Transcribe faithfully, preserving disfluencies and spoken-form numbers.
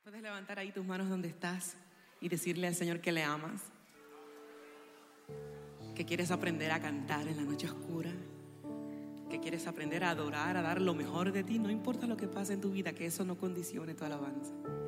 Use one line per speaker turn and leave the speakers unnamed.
Puedes levantar ahí tus manos donde estás y decirle al Señor que le amas, que quieres aprender a cantar en la noche oscura, que quieres aprender a adorar, a dar lo mejor de ti. No importa lo que pase en tu vida, que eso no condicione tu alabanza.